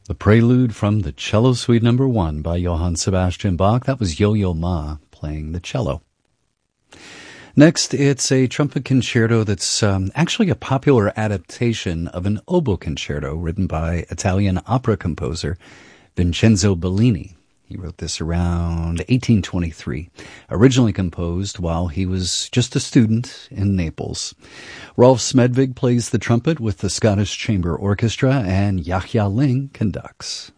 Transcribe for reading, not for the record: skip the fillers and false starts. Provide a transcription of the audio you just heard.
The Prelude from the Cello Suite No. 1 by Johann Sebastian Bach. That was Yo-Yo Ma playing the cello. Next, it's a trumpet concerto that's actually a popular adaptation of an oboe concerto written by Italian opera composer Vincenzo Bellini. He wrote this around 1823, originally composed while he was just a student in Naples. Rolf Smedvig plays the trumpet with the Scottish Chamber Orchestra, and Yahya Ling conducts.